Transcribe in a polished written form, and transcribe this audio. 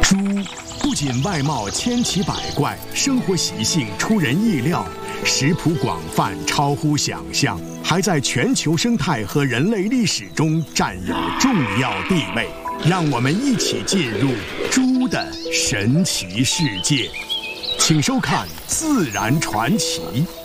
猪不仅外貌千奇百怪，生活习性出人意料，食谱广泛超乎想象，还在全球生态和人类历史中占有重要地位。让我们一起进入猪的神奇世界，请收看《自然传奇》。